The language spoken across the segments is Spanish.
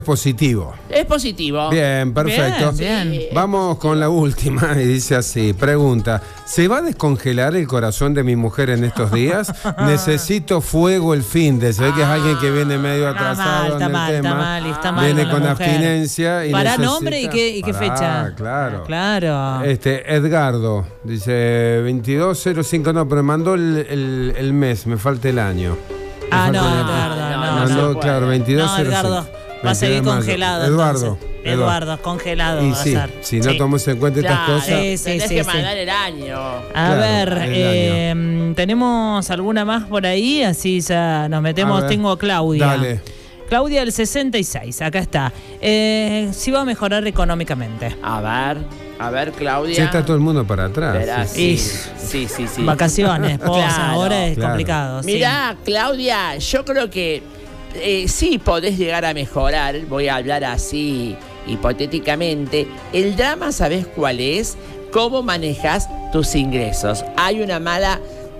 Positivo. Es positivo. Bien, perfecto. Bien. Vamos con la última y dice así, pregunta, ¿se va a descongelar el corazón de mi mujer en estos días? Necesito fuego el fin de, se ve que es alguien que viene medio atrasado en el tema. Está mal viene con con la mujer. abstinencia y ¿Para necesita... nombre y qué fecha? Claro. Claro. Edgardo, dice 2205, no, pero mandó el mes, me falta el año. No, Edgardo, no. Mandó, claro, 2205. No, Edgardo. Va a seguir congelado. Eduardo, congelado. Y va a sí, ser. si no tomamos en cuenta estas cosas. Tenés que mandar el año. A ver, ¿tenemos alguna más por ahí? Así ya nos metemos. Tengo a Claudia. Dale. Claudia del 66, acá está. Sí va a mejorar económicamente. A ver, Claudia. Sí, está todo el mundo para atrás. Verá, Sí. sí. Vacaciones, posa, Claro, ahora es claro. complicado. Mirá, Claudia, yo creo que sí podés llegar a mejorar. Voy a hablar así hipotéticamente. El drama, ¿sabés cuál es? Cómo manejas tus ingresos. Hay una mala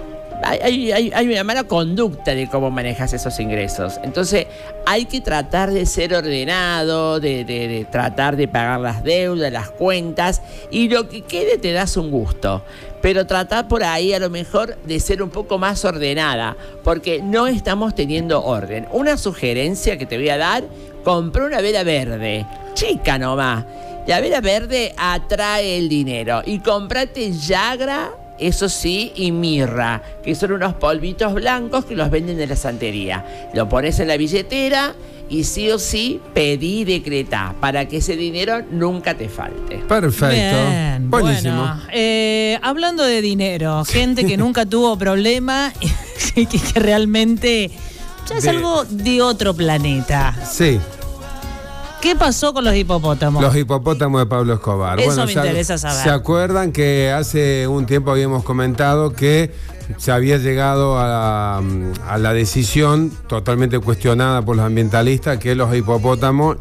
conducta de cómo manejas esos ingresos. Entonces hay que tratar de ser ordenado, de tratar de pagar las deudas, las cuentas, y lo que quede te das un gusto. Pero tratar por ahí a lo mejor de ser un poco más ordenada, porque no estamos teniendo orden. Una sugerencia que te voy a dar: compré una vela verde, chica nomás. La vela verde atrae el dinero. Y comprate Yagra, eso sí, y mirra, que son unos polvitos blancos que los venden en la santería. Lo pones en la billetera y sí o sí pedí y decretá para que ese dinero nunca te falte. Perfecto. Bien, buenísimo. Bueno, hablando de dinero, gente que nunca tuvo problema y que realmente ya es algo de otro planeta. Sí. ¿Qué pasó con los hipopótamos? Los hipopótamos de Pablo Escobar. Eso me interesa saber. ¿Se acuerdan que hace un tiempo habíamos comentado que se había llegado a la decisión totalmente cuestionada por los ambientalistas que los hipopótamos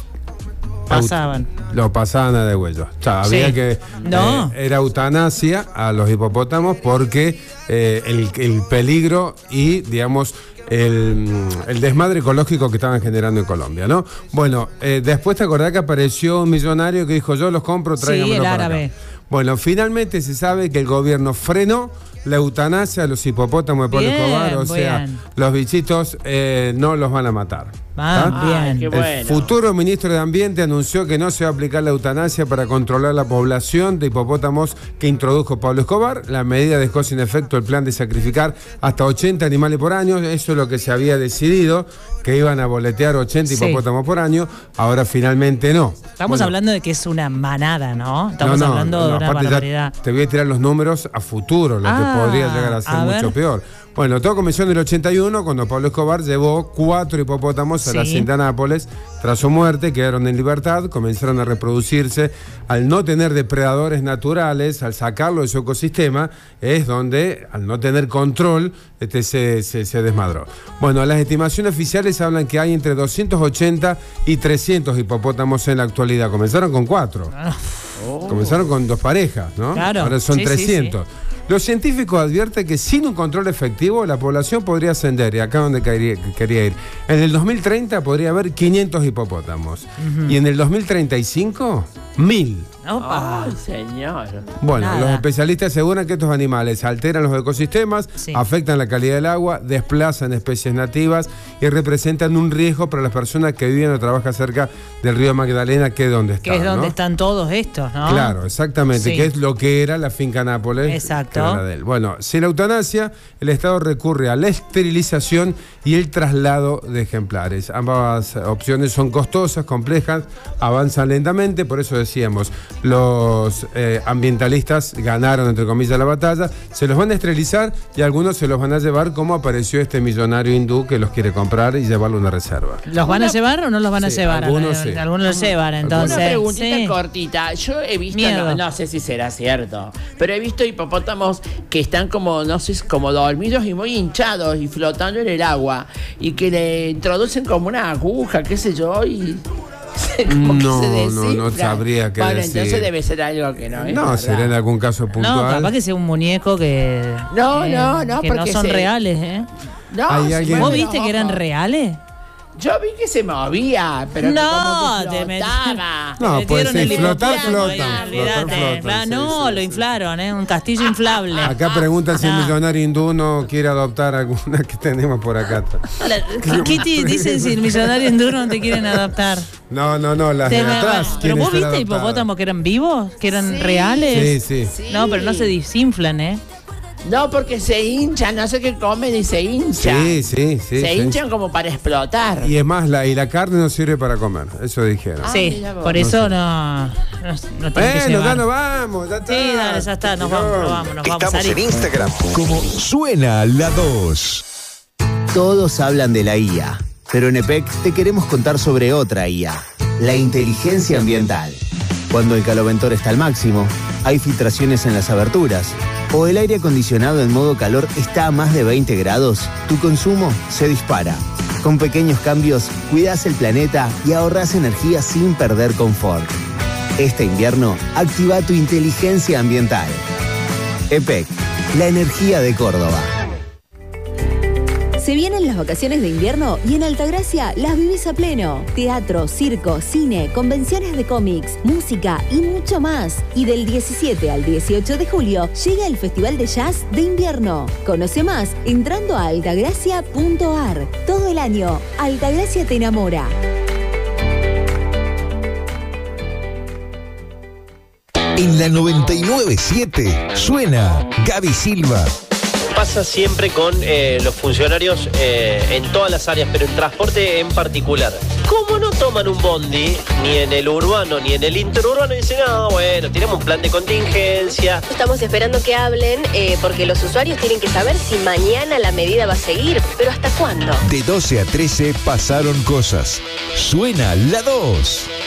lo pasaban a degüello? O sea, había que... No. Era eutanasia a los hipopótamos porque el peligro y, digamos... El desmadre ecológico que estaban generando en Colombia, ¿no? Bueno, después te acordás que apareció un millonario que dijo: yo los compro, tráiganmelo el para árabe. acá. Bueno, finalmente se sabe que el gobierno frenó la eutanasia a los hipopótamos de Pablo Escobar, o sea, los bichitos no los van a matar. Bien. Qué bueno. El futuro ministro de Ambiente anunció que no se va a aplicar la eutanasia para controlar la población de hipopótamos que introdujo Pablo Escobar. La medida dejó sin efecto el plan de sacrificar hasta 80 animales por año. Eso es lo que se había decidido, que iban a boletear 80 hipopótamos por año. Ahora finalmente no. Estamos hablando de que es una manada, ¿no? Estamos hablando de una barbaridad. Te voy a tirar los números a futuro, lo que podría llegar a ser mucho peor. Bueno, todo comenzó en el 81, cuando Pablo Escobar llevó 4 hipopótamos a la hacienda de Nápoles. Tras su muerte, quedaron en libertad, comenzaron a reproducirse. Al no tener depredadores naturales, al sacarlo de su ecosistema, es donde, al no tener control, se desmadró. Bueno, las estimaciones oficiales hablan que hay entre 280 y 300 hipopótamos en la actualidad. Comenzaron con 4. Comenzaron con 2 parejas, ¿no? Claro. Ahora son 300. Los científicos advierten que sin un control efectivo la población podría ascender, y acá es donde quería ir. En el 2030 podría haber 500 hipopótamos. Y en el 2035, 1000. Opa. Ay, señor. Bueno, Nada. los especialistas aseguran que estos animales alteran los ecosistemas, afectan la calidad del agua, desplazan especies nativas y representan un riesgo para las personas que viven o trabajan cerca del río Magdalena, que es donde están. Que es donde están todos estos, ¿no? Claro, exactamente, que es lo que era la finca Nápoles. Exacto. Que era la de él. Bueno, sin la eutanasia, el Estado recurre a la esterilización y el traslado de ejemplares. Ambas opciones son costosas, complejas, avanzan lentamente, por eso decíamos, los ambientalistas ganaron, entre comillas, la batalla. Se los van a esterilizar y algunos se los van a llevar, como apareció este millonario hindú que los quiere comprar y llevarlo a una reserva. ¿Los van a llevar o no los van a llevar? Algunos sí. Algunos los llevan, entonces. Una preguntita cortita. Yo he visto, Miedo. no sé si será cierto, pero he visto hipopótamos que están como, no sé, como dormidos y muy hinchados y flotando en el agua, y que le introducen como una aguja, qué sé yo, y... No sabría qué decir. Entonces debe ser algo que no es. No, será en algún caso puntual. No, capaz que sea un muñeco que. No, que porque no son reales, ¿eh? No, Hay alguien- ¿Vos viste que eran reales? Yo vi que se movía, pero no, como que te flotaba. No, pues metieron el flotar, hipopótamo, flotan. olvídate. No, lo inflaron, un castillo inflable. Acá preguntan si el millonario hindú no quiere adoptar alguna que tenemos por acá. Kitty, dicen si el millonario hindú no te quieren adoptar. No, las de atrás. Pero vos viste hipopótamos que eran vivos, que eran reales. Sí. No, pero no se desinflan, ¿eh? No, porque se hinchan, no sé qué comen y se hinchan. Sí. Se hinchan como para explotar. Y es más, la carne no sirve para comer, eso dijeron. Sí, por eso no tienen que llevar. Ya nos vamos, ya está. Sí, dale, ya está, nos vamos. Estamos en Instagram como Suena la 2. Todos hablan de la IA, pero en EPEC te queremos contar sobre otra IA, la inteligencia ambiental. Cuando el caloventor está al máximo, hay filtraciones en las aberturas, o el aire acondicionado en modo calor está a más de 20 grados, tu consumo se dispara. Con pequeños cambios, cuidas el planeta y ahorras energía sin perder confort. Este invierno, activa tu inteligencia ambiental. EPEC, la energía de Córdoba. Se vienen las vacaciones de invierno y en Altagracia las vivís a pleno. Teatro, circo, cine, convenciones de cómics, música y mucho más. Y del 17 al 18 de julio llega el Festival de Jazz de Invierno. Conoce más entrando a altagracia.ar. Todo el año, Altagracia te enamora. En la 99.7 suena Gaby Silva. Pasa siempre con los funcionarios en todas las áreas, pero en transporte en particular. ¿Cómo no toman un bondi, ni en el urbano, ni en el interurbano? Y dicen, bueno, tenemos un plan de contingencia. Estamos esperando que hablen porque los usuarios tienen que saber si mañana la medida va a seguir, pero ¿hasta cuándo? De 12 a 13 pasaron cosas. Suena la 2.